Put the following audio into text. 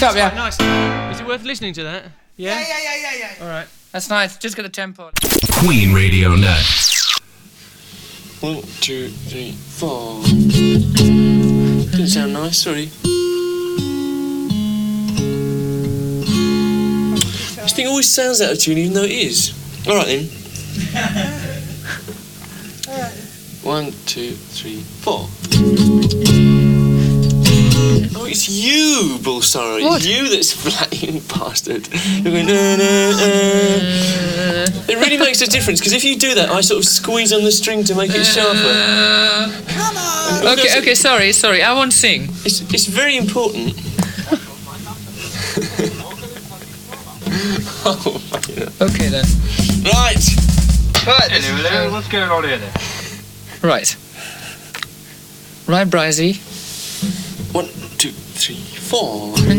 Sharp, yeah. Nice. Is it worth listening to that? Yeah. All right. That's nice. Just get the tempo. Queen Radio Net. 1, 2, 3, 4. Didn't sound nice, sorry. This thing always sounds out of tune, even though it is. All right then. 1, 2, 3, 4. Oh, it's you, Bullstar. It's you that's flatting, bastard. You're going, It really makes a difference, because if you do that, I sort of squeeze on the string to make it sharper. Come on! Okay, sorry. I won't sing. It's very important. Oh, okay, then. Right. Hello, what's going on here then? Right, Brizey. 1, 2, 3, 4.